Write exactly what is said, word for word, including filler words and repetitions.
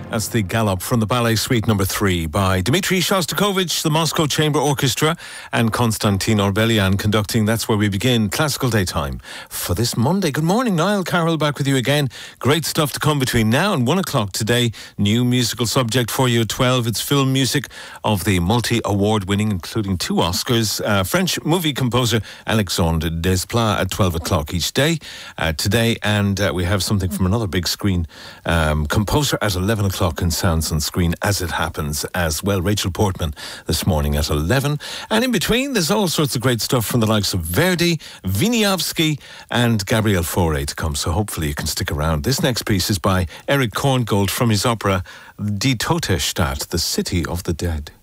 That's the Gallop from the Ballet Suite number three by Dmitry Shostakovich, the Moscow Chamber Orchestra, and Konstantin Orbelian conducting. That's where we begin Classical Daytime for this Monday. Good morning, Niall Carroll, back with you again. Great stuff to come between now and one o'clock today. New musical subject for you at twelve. It's film music of the multi-award winning, including two Oscars, uh, French movie composer Alexandre Desplat at twelve o'clock each day uh, today. And uh, we have something from another big screen um, composer at eleven o'clock in Sounds on Screen, as it happens as well. Rachel Portman this morning at eleven. And in between, there's all sorts of great stuff from the likes of Verdi, Wieniawski and Gabriel Fauré to come. So hopefully you can stick around. This next piece is by Eric Korngold from his opera Die Tote Stadt, The City of the Dead.